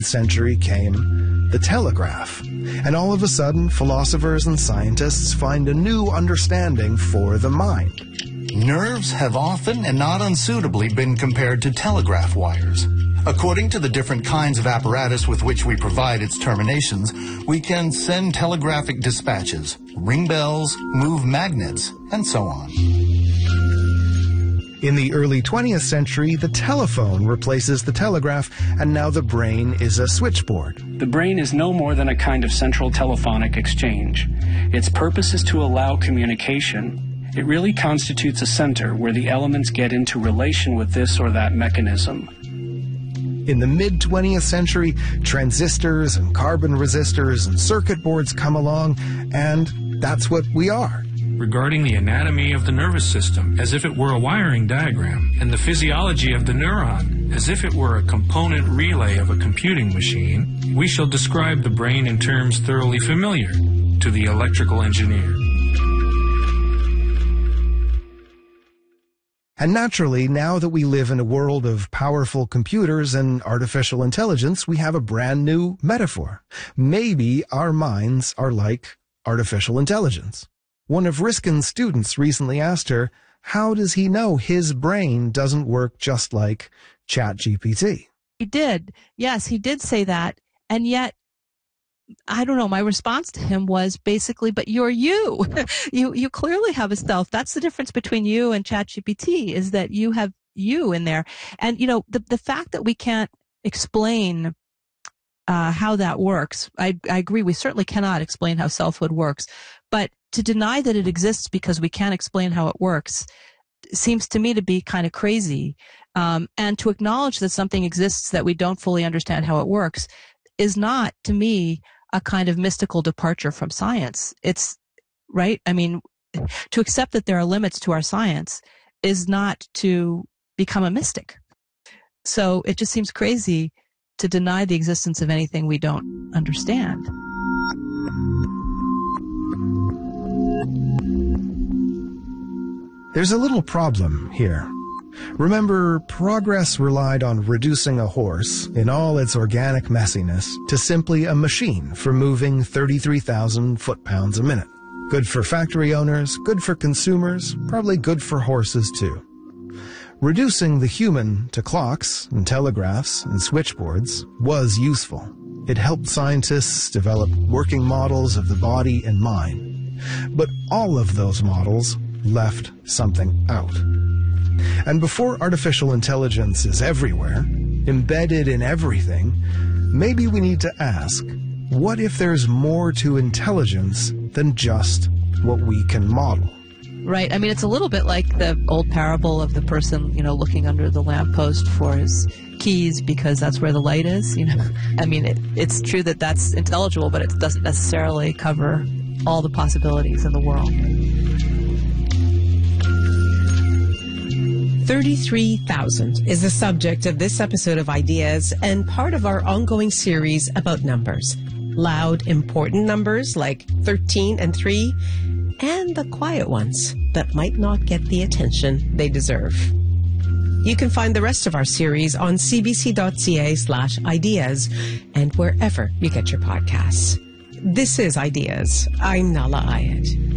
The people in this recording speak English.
century came the telegraph. And all of a sudden, philosophers and scientists find a new understanding for the mind. Nerves have often and not unsuitably been compared to telegraph wires. According to the different kinds of apparatus with which we provide its terminations, we can send telegraphic dispatches, ring bells, move magnets, and so on. In the early 20th century, the telephone replaces the telegraph, and now the brain is a switchboard. The brain is no more than a kind of central telephonic exchange. Its purpose is to allow communication. It really constitutes a center where the elements get into relation with this or that mechanism. In the mid-20th century, transistors and carbon resistors and circuit boards come along, and that's what we are. Regarding the anatomy of the nervous system as if it were a wiring diagram, and the physiology of the neuron as if it were a component relay of a computing machine, we shall describe the brain in terms thoroughly familiar to the electrical engineer. And naturally, now that we live in a world of powerful computers and artificial intelligence, we have a brand new metaphor. Maybe our minds are like artificial intelligence. One of Riskin's students recently asked her, how does he know his brain doesn't work just like ChatGPT? He did. Yes, he did say that. And yet, I don't know, my response to him was basically, but you're you. You clearly have a self. That's the difference between you and ChatGPT, is that you have you in there. And, you know, the fact that we can't explain how that works, I agree, we certainly cannot explain how selfhood works. But to deny that it exists because we can't explain how it works seems to me to be kind of crazy. And to acknowledge that something exists that we don't fully understand how it works is not, to me, a kind of mystical departure from science. It's right. I mean, to accept that there are limits to our science is not to become a mystic. So it just seems crazy to deny the existence of anything we don't understand. There's a little problem here. Remember, progress relied on reducing a horse, in all its organic messiness, to simply a machine for moving 33,000 foot-pounds a minute. Good for factory owners, good for consumers, probably good for horses too. Reducing the human to clocks and telegraphs and switchboards was useful. It helped scientists develop working models of the body and mind. But all of those models left something out. And before artificial intelligence is everywhere, embedded in everything, maybe we need to ask, what if there's more to intelligence than just what we can model? Right. I mean, it's a little bit like the old parable of the person, you know, looking under the lamppost for his keys because that's where the light is, you know. I mean, it's true that that's intelligible, but it doesn't necessarily cover all the possibilities in the world. 33,000 is the subject of this episode of Ideas and part of our ongoing series about numbers. Loud, important numbers like 13 and 3, and the quiet ones that might not get the attention they deserve. You can find the rest of our series on cbc.ca/ideas and wherever you get your podcasts. This is Ideas. I'm Nahlah Ayed.